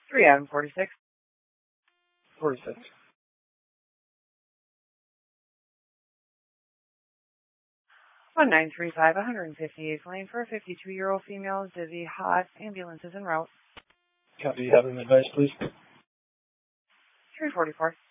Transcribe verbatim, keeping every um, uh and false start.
three Adam forty-six. forty-six. one nine three five, one fifty-eighth lane for a fifty-two-year-old female, dizzy, hot, ambulance is en route. Copy, you have an advice, please? three forty-four.